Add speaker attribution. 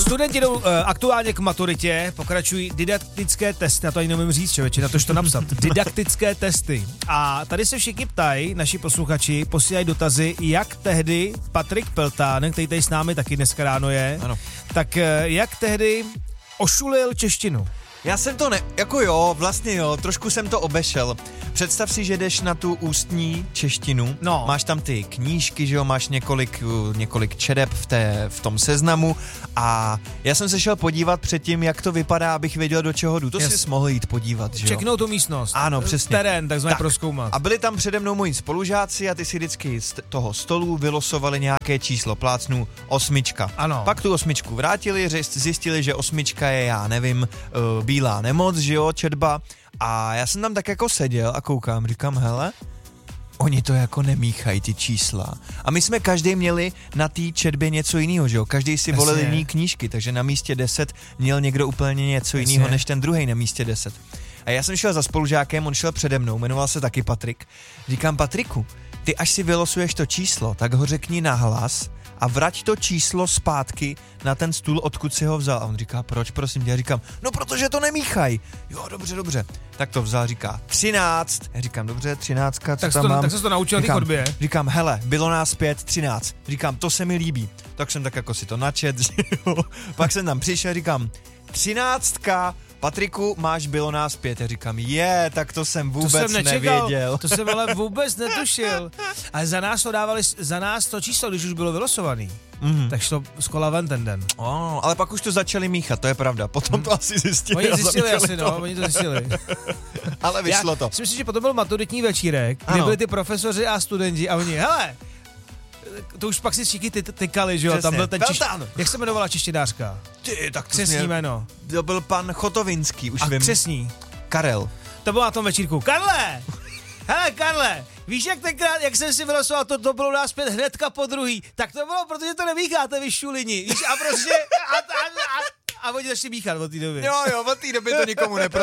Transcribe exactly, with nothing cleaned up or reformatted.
Speaker 1: Studenti jdou uh, aktuálně k maturitě, pokračují didaktické testy, na to ani nemůžu říct, člověče, na tož to napsat, didaktické testy. A tady se všichni ptají, naši posluchači, posílají dotazy, jak tehdy Patrik Peltán, který tady s námi taky dneska ráno je,
Speaker 2: ano.
Speaker 1: tak uh, jak tehdy ošulil češtinu.
Speaker 2: Já jsem to ne... Jako jo, vlastně jo, trošku jsem to obešel. Představ si, že jdeš na tu ústní češtinu,
Speaker 1: no.
Speaker 2: Máš tam ty knížky, že jo, máš několik, několik čedeb v, té, v tom seznamu a já jsem se šel podívat předtím, jak to vypadá, abych věděl, do čeho jdu. To yes. si mohl jít podívat, že jo.
Speaker 1: Čeknout tu místnost.
Speaker 2: Ano, přesně.
Speaker 1: Terén, takzvaně tak. Prozkoumat.
Speaker 2: A byli tam přede mnou moji spolužáci a ty si vždycky z toho stolu vylosovali nějaké číslo, plácnu osmička.
Speaker 1: Ano.
Speaker 2: Pak tu osmičku vrátili, zjistili, že osmička je, já nevím, uh, bílá nemoc, že jo, četba. A já jsem tam tak jako seděl a koukám, říkám, hele, oni to jako nemíchají ty čísla. A my jsme každý měli na té četbě něco jiného, že jo? Každý si volil jiný knížky, takže na místě deset měl někdo úplně něco jiného než ten druhej na místě deset. A já jsem šel za spolužákem, on šel přede mnou, jmenoval se taky Patrik. Říkám, Patriku, ty až si vylosuješ to číslo, tak ho řekni nahlas a vrať to číslo zpátky na ten stůl, odkud si ho vzal. A on říká, proč, prosím tě? Já říkám, no protože to nemíchaj. Jo, dobře, dobře. Tak to vzal, říká, třináct. Já říkám, dobře, třináctka, co
Speaker 1: tak
Speaker 2: tam
Speaker 1: to,
Speaker 2: mám?
Speaker 1: Tak se to naučil na té chodbě.
Speaker 2: Říkám, hele, bylo nás pět, třináct. Říkám, to se mi líbí. Tak jsem tak jako si to načet, pak jsem tam přišel, říkám, třináctka, Patriku, máš bylo nás pět. Já říkám, je, tak to jsem vůbec to jsem nevěděl.
Speaker 1: To jsem ale vůbec netušil. Ale za nás to dávali, za nás to číslo, když už bylo vylosovaný. Mm-hmm. Tak šlo z kola ven ten den.
Speaker 2: Oh, ale pak už to začali míchat, to je pravda. Potom to asi zjistili.
Speaker 1: Oni zjistili asi, to. no, oni to zjistili.
Speaker 2: Ale vyšlo
Speaker 1: Já
Speaker 2: to.
Speaker 1: Si myslím, že potom byl maturitní večírek, kde ano. byli ty profesoři a studenti a oni, hele, to už pak si všichni ty, tykali, že jo, tam byl ten čiš... Jak se jmenovala češtinářka?
Speaker 2: Ty, tak
Speaker 1: křesní
Speaker 2: mě...
Speaker 1: jméno.
Speaker 2: To byl pan Chotovinský, už
Speaker 1: a
Speaker 2: vím.
Speaker 1: křesní?
Speaker 2: Karel.
Speaker 1: To bylo na tom večírku. Karle! Hele, Karle, víš, jak tenkrát, jak jsem si vylosoval, to, to bylo nás pět hnedka po druhý, tak to bylo, protože to nemícháte, vy šulini, víš, a prostě, a, a, a, a oni začali míchat od té doby.
Speaker 2: Jo, jo, od té doby to nikomu nepro